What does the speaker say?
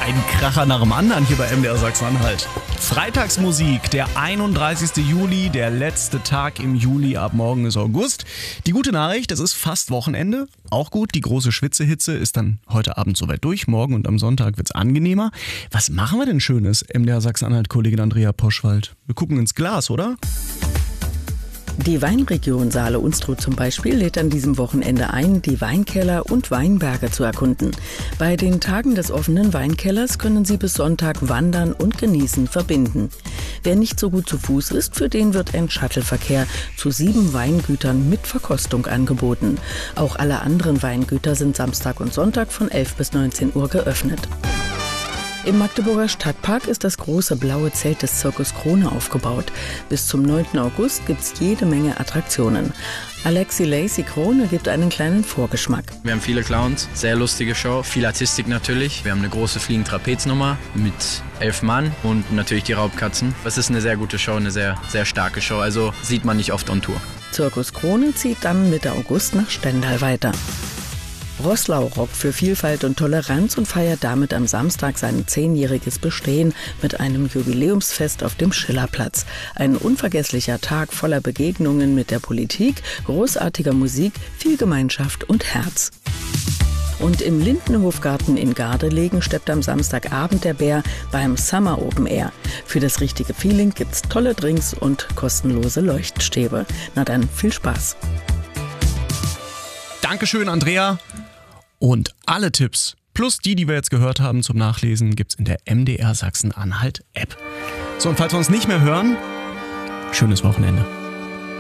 Ein Kracher nach dem anderen hier bei MDR Sachsen-Anhalt. Freitagsmusik, der 31. Juli, der letzte Tag im Juli, ab morgen ist August. Die gute Nachricht, es ist fast Wochenende. Auch gut, die große Schwitzehitze ist dann heute Abend soweit durch. Morgen und am Sonntag wird's angenehmer. Was machen wir denn Schönes, MDR Sachsen-Anhalt-Kollegin Andrea Poschwald? Wir gucken ins Glas, oder? Die Weinregion Saale-Unstrut zum Beispiel lädt an diesem Wochenende ein, die Weinkeller und Weinberge zu erkunden. Bei den Tagen des offenen Weinkellers können Sie bis Sonntag Wandern und Genießen verbinden. Wer nicht so gut zu Fuß ist, für den wird ein Shuttleverkehr zu 7 Weingütern mit Verkostung angeboten. Auch alle anderen Weingüter sind Samstag und Sonntag von 11 bis 19 Uhr geöffnet. Im Magdeburger Stadtpark ist das große blaue Zelt des Zirkus Krone aufgebaut. Bis zum 9. August gibt's jede Menge Attraktionen. Alexi Lacey Krone gibt einen kleinen Vorgeschmack. Wir haben viele Clowns, sehr lustige Show, viel Artistik natürlich. Wir haben eine große fliegende Trapeznummer mit 11 Mann und natürlich die Raubkatzen. Es ist eine sehr gute Show, eine sehr, sehr starke Show, also sieht man nicht oft on Tour. Zirkus Krone zieht dann Mitte August nach Stendal weiter. Roßlau rockt für Vielfalt und Toleranz und feiert damit am Samstag sein 10-jähriges Bestehen mit einem Jubiläumsfest auf dem Schillerplatz. Ein unvergesslicher Tag voller Begegnungen mit der Politik, großartiger Musik, viel Gemeinschaft und Herz. Und im Lindenhofgarten in Gardelegen steppt am Samstagabend der Bär beim Summer Open Air. Für das richtige Feeling gibt's tolle Drinks und kostenlose Leuchtstäbe. Na dann, viel Spaß. Dankeschön, Andrea. Und alle Tipps, plus die wir jetzt gehört haben zum Nachlesen, gibt's in der MDR Sachsen-Anhalt App. So, und falls wir uns nicht mehr hören, schönes Wochenende.